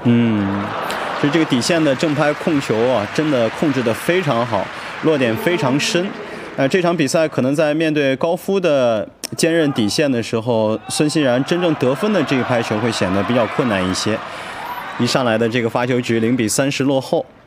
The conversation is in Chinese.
所以这个底线的正拍控球啊，真的控制得非常好，落点非常深。这场比赛可能在面对高夫的坚韧底线的时候，孙欣然真正得分的这一拍球会显得比较困难一些。一上来的这个发球局0比30落后。